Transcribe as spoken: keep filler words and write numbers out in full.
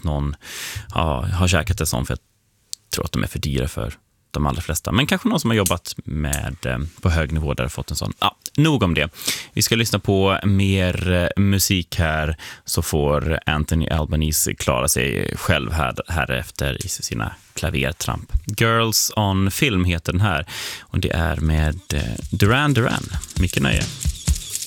att någon ja, har käkat en sån, för jag tror att de är för dyra för de allra flesta. Men kanske någon som har jobbat med eh, på hög nivå där har fått en sån. Ja, nog om det. Vi ska lyssna på mer eh, musik här, så får Anthony Albanese klara sig själv här, här efter i sina klavertramp. Girls on Film heter den här, och det är med eh, Duran Duran. Mycket nöje.